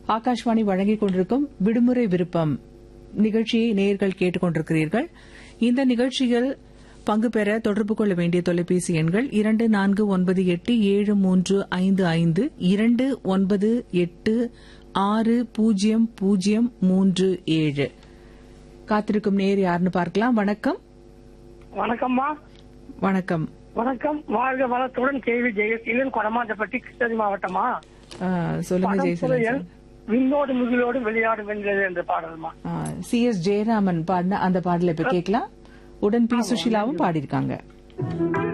ஆகாஷ்வாணி வழங்கிக் கொண்டிருக்கும் விடுமுறை விருப்பம் நிகழ்ச்சியை நேயர்கள் கேட்டுக் கொண்டிருக்கிறீர்கள். இந்த நிகழ்ச்சியில் பங்கு பெற தொடர்பு கொள்ள வேண்டிய தொலைபேசி எண்கள் 24987355 29860037. காத்திருக்கும் நேயர் யாருன்னு பார்க்கலாம். வணக்கம். வணக்கம்மா. வணக்கம். வணக்கம். வாழ்க வளத்துடன் கேவி ஜெயசீலன், கொடமாட்டப்பட்டி, கிருஷ்ணகிரி மாவட்டமா. சொல்லுங்க ஜெயசீலன். விண்ணோடு முகிலோடு விளையாடு வென்றது என்ற பாடல்மா. CS ஜெயராமன் பாடின அந்த பாடலை இப்ப கேட்கலாம். உடன் பி சுஷிலாவும் பாடியிருக்காங்க.